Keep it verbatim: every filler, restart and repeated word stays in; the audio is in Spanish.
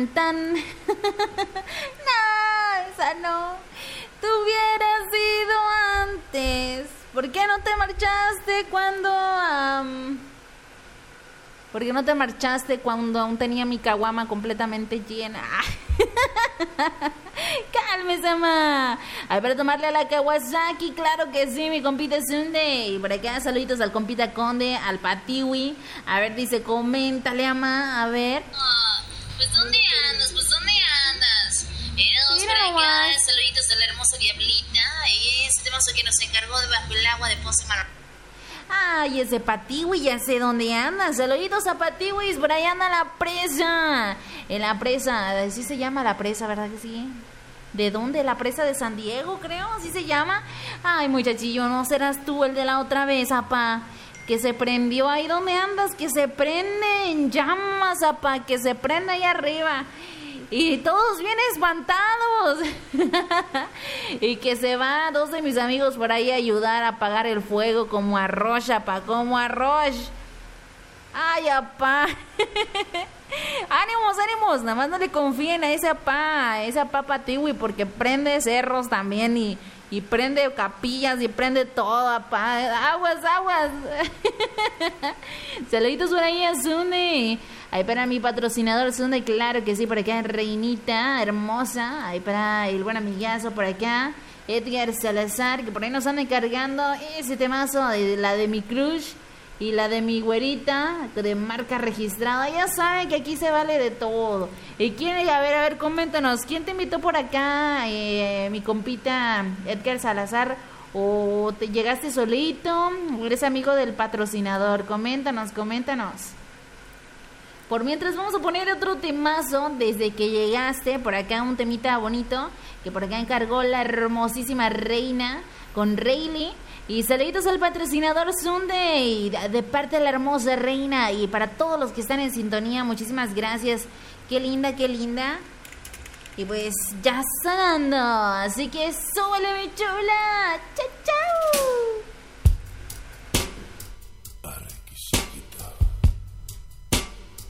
Tan. No, esa no. Tú hubieras ido antes. ¿Por qué no te marchaste cuando... Um... ¿Por qué no te marchaste cuando aún tenía mi caguama completamente llena? Cálmese, ma. Ay, para tomarle a la Kawasaki, claro que sí, mi compita Sunday. Por acá, saluditos al compita Conde, al Patiwi. A ver, dice, coméntale, ama, a ver. Oh, pues, ¿dónde andas? Pues, ¿dónde andas? Vamos por acá, saluditos a la hermosa Diablita. Y ese temazo que nos encargó de Bajo el Agua de Pose Mar. Ay, ese Patiwi, ya sé dónde anda. Saluditos a Patiwis, por ahí anda la presa. En la presa, así se llama la presa, ¿verdad que sí? ¿De dónde? La presa de San Diego, creo, así se llama. Ay, muchachillo, ¿no serás tú el de la otra vez, apá? Que se prendió ahí donde andas, que se prende en llamas, apá, que se prende ahí arriba. Y todos bien espantados. Y que se va dos de mis amigos por ahí a ayudar a apagar el fuego como a Rosh, apá, como a Rosh. Ay, apá. Ánimos, ánimos, nada más no le confíen a ese apá, a ese apá Patiwi, porque prende cerros también y, y prende capillas y prende todo, apá. Aguas, aguas. Saluditos por ahí a Zune. Ahí para mi patrocinador Zune, claro que sí, por acá Reinita, hermosa. Ahí para el buen amigazo por acá, Edgar Salazar, que por ahí nos anda encargando ese temazo de la de mi crush. Y la de mi güerita, de marca registrada. Ya saben que aquí se vale de todo. ¿Y quién? A ver, a ver, coméntanos. ¿Quién te invitó por acá? Eh, mi compita Edgar Salazar. ¿O te llegaste solito? ¿O eres amigo del patrocinador? Coméntanos, coméntanos. Por mientras vamos a poner otro temazo. Desde que llegaste, por acá un temita bonito. Que por acá encargó la hermosísima Reina con Rayleigh. Y saluditos al patrocinador Sunday, de parte de la hermosa Reina. Y para todos los que están en sintonía, muchísimas gracias. Qué linda, qué linda. Y pues ya sonando, así que súbele mi chula.